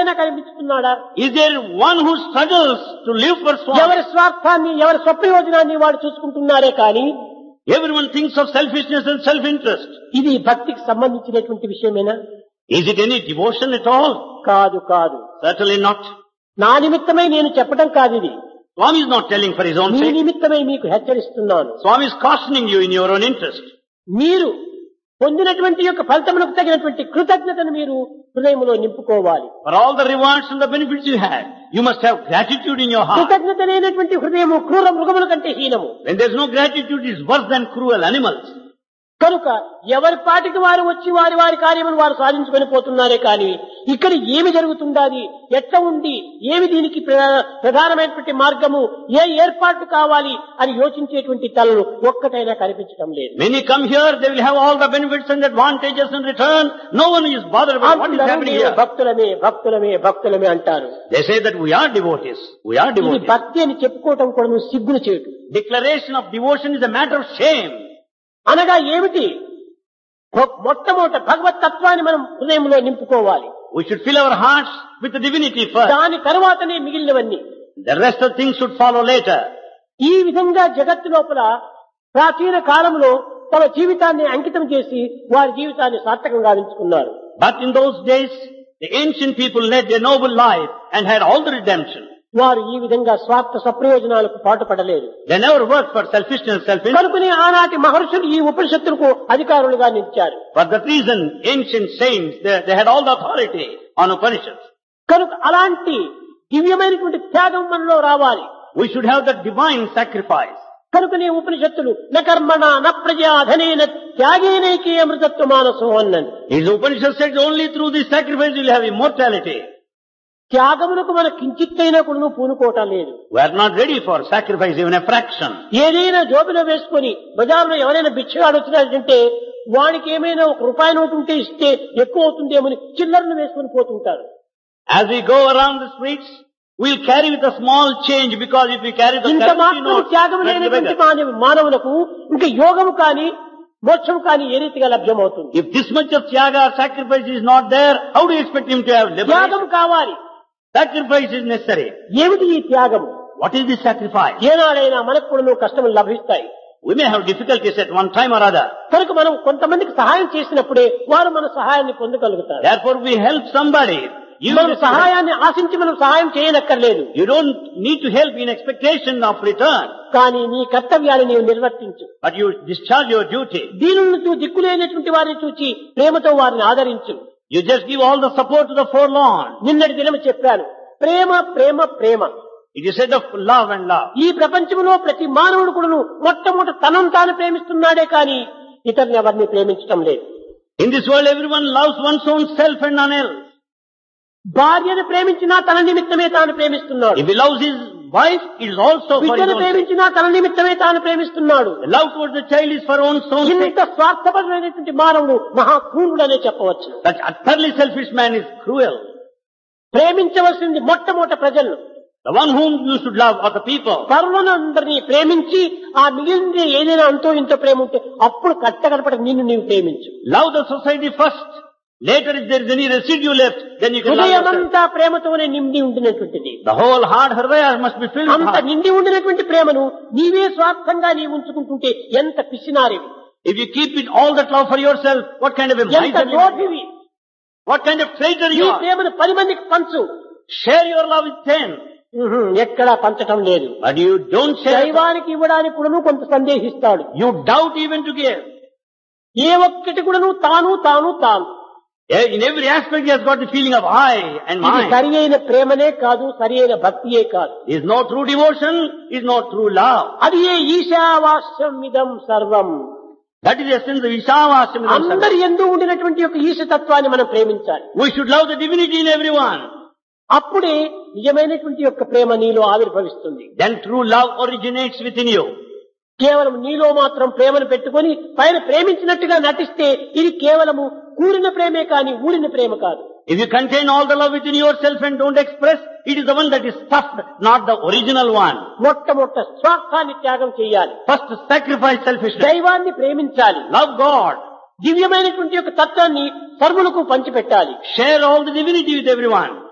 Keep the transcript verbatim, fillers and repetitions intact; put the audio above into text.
ఒక్కడైనా కనిపిస్తున్నాడా? Is there one who struggles to live for Swami? ఎవరి స్వార్థాన్ని ఎవరి స్వప్రయోజనాన్ని వాడు చూసుకుంటున్నారే కానీ Everyone thinks of selfishness and self-interest. ఇది భక్తికి సంబంధించినటువంటి విషయమేనా? Is it any devotion at all? కాదు కాదు. Certainly not. నా నిమిత్తమై నేను చెప్పడం కాదు ఇది. Swami is not telling for his own me sake. నిమిత్తమై మీకు హెచ్చరిస్తున్నాను. Swami is cautioning you in your own interest. మీరు పొందినటువంటి యొక్క ఫలితములకు తగినటువంటి కృతజ్ఞతను మీరు హృదయంలో నింపుకోవాలి. For all the rewards and the benefits you had, you must have gratitude in your heart. కృతజ్ఞత లేనటువంటి హృదయము క్రూర మృగముల కంటే హీనము. When there is no gratitude, it is worse than cruel animals. కనుక ఎవరి పాటికి వారు వచ్చి వారి వారి కార్యములు వారు సాధించుకొని పోతున్నారే కానీ ఇక్కడ ఏమి జరుగుతుండాది, ఎట్లా ఉంది, ఏమి దీనికి ప్ర- ప్రధానమైనటువంటి మార్గము, ఏ ఏర్పాటు కావాలి అని యోచించేటువంటి తలలు ఒక్కటైనా కనిపించడం లేదు. Many come here, they will have all the benefits and advantages in return. No one is bothered about what is అందరూ happening మేము here. భక్తులమే భక్తులమే భక్తులమే అంటారు. They say that we are devotees. We are ఇది devotees. భక్తి అని చెప్పుకోవటం కూడా నువ్వు సిగ్గులు చేయటం. Declaration of devotion is a matter of shame. అనగా ఏమిటి? మొ- మొట్టమొదట భగవత్ తత్వాన్ని మనం హృదయంలో నింపుకోవాలి. We should fill our hearts with the divinity first. దాని తర్వాతనే మిగిలినవన్నీ. The rest of things should follow later. ఈ విధంగా జగత్తు లోపల ప్రాచీన కాలంలో తమ జీవితాన్ని అంకితం చేసి వారి జీవితాన్ని సార్థకంగా గావించుకున్నారు. But in those days, the ancient people led a noble life and had all the redemption. వారు ఈ విధంగా స్వార్థ సప్రయోజనాలకు పాటుపడలేదు. They never worked for selfishness, self-interest. కనుకనే ఆనాటి మహర్షులు ఈ ఉపనిషత్తులకు అధికారులుగా నిలిచారు. For that reason, ancient saints, they, they had all the authority on Upanishads. కనుక అలాంటి దివ్యమైనటువంటి త్యాగం మనలో రావాలి. We should have the divine sacrifice. కనుకనే ఉపనిషత్తులు న కర్మణ న ప్రజా ధనేన త్యాగేనైకే అమృతత్వ మానసం అన్నది. His Upanishad said only through this sacrifice you will have immortality. త్యాగమునకు మన కించిత్తైనా కూడా పూనుకోవటం లేదు. We are not ready for sacrifice, even a fraction. ఏదైనా జోబిలో వేసుకొని బజార్లో ఎవరైనా భిక్షగాడు వచ్చినట్టుంటే వాడికి ఏమైనా ఒక రూపాయి నోటు ఉంటే ఇస్తే ఎక్కువ అవుతుందేమని చిల్లరను వేసుకొని పోతుంటారు. As we go around the streets, we'll carry with a small change, because if we carry the ఇంత currency మాత్రం notes, త్యాగం that's the లేనటువంటి beggar. మానవ- మానవులకు ఇంకా యోగము కాని మోక్షం కాని ఏ రీతిగా లభ్యమవుతుంది? If this much of tyaga or sacrifice is not there, how do you expect him to have liberation? త్యాగం కావాలి. Sacrifice is necessary. ఏమిటి ఈ త్యాగము? What is this sacrifice? ఏనాడైనా మనకు కూడా కష్టములు లభిస్తాయి. We may have difficulties at one time or other. కనుక మనం కొంతమందికి సహాయం చేసినప్పుడే వారు మన సహాయాన్ని పొందగలుగుతారు. Therefore we help somebody. You, మనం సహాయాన్ని ఆశించి మనం సహాయం చేయనక్కర్లేదు. you don't need to help in expectation of return, కానీ నీ కర్తవ్యాన్ని నీవు నిర్వర్తించు. but you discharge your duty. దీనులను చూ దిక్కులేనటువంటి వారిని చూచి ప్రేమతో వారిని ఆదరించు. You just give all the support to the forlorn. నిన్నటి దినం చెప్పాను, ప్రేమ ప్రేమ ప్రేమ. It is said of love and love. ఈ ప్రపంచంలో ప్రతి మానవుడు కూడాను మొట్టమొదటి తనను తాను ప్రేమిస్తున్నాడే కానీ ఇతరుని ఎవరిని ప్రేమించటం లేదు. In this world everyone loves one's own self and none else. భార్యను ప్రేమించినా తన నిమిత్తమే తాను ప్రేమిస్తున్నాడు. If he loves his wife, it is also for his బిడ్డను own sake. ప్రేమించినా తన నిమిత్తమే తాను ప్రేమిస్తున్నాడు. The love towards the child is for one's own sake. ఇంత స్వార్థపరమైనటువంటి మానవుడు మహాక్రూరుడనే చెప్పవచ్చు. Such utterly selfish man is cruel. ప్రేమించవలసింది మొట్టమొదటి ప్రజలను. The one whom you should love are the people. పరులను అందరినీ ప్రేమించి ఆ మిగిలిన ఏదైనా అంతో ఇంతో ప్రేమ ఉంటే అప్పుడు కట్టగడపట నిన్ను నీవు ప్రేమించు. Love the society first. Later, if there is any residue left, then you can love yourself. హృదయమంతా ప్రేమతోనే నిండి ఉండినటువంటిది. The whole heart, hridaya must be filled with అంత heart. నిండి ఉండినటువంటి ప్రేమను నీవే స్వార్థంగా నీవు ఉంచుకుంటుంటే ఎంత పిసినారివి, If you keep it all that love for yourself, what kind of a ఎంత miserly man you లోభివి. are? What kind of traitor ఈ you are? ప్రేమను పది మందికి పంచు. Share your love with ten, ఉహు, ఎక్కడా పంచటం లేదు. but you don't share. దైవానికి ఇవ్వడానికి కూడాను కొంత సందేహిస్తాడు. You doubt even to give. ఏ ఒక్కటి కూడాను తాను తాను తాను. In every aspect, he has got the feeling of I and ఇది mine. సరి అయిన ప్రేమనే కాదు, సరి అయిన భక్తియే కాదు. Is no true devotion, is no true love. అది ఏ ఈశావాస్యం ఇదం సర్వం. That is the essence of Ishavasya. అందరి యందు ఉండినటువంటి యొక్క ఈశతత్వాన్ని మనం ప్రేమించాలి. We should love the divinity in everyone. అప్పుడే నిజమైనటువంటి యొక్క ప్రేమ నీలో ఆవిర్భవిస్తుంది. Then true love originates within you. కేవలం నీలో మాత్రం ప్రేమను పెట్టుకొని పైన ప్రేమించినట్టుగా నటిస్తే ఇది కేవలము కూరిన ప్రేమే కాని ఊడిన ప్రేమ కాదు. If you contain all the love within yourself and don't express, it is the one that is stuffed, not the original one. మొట్టమొదట స్వార్థాన్ని త్యాగం చేయాలి. First, sacrifice selfishness. దైవాన్ని ప్రేమించాలి. Love God. దివ్యమైనటువంటి యొక్క తత్వాన్ని సర్వులకు పంచిపెట్టాలి. Share all the divinity with everyone.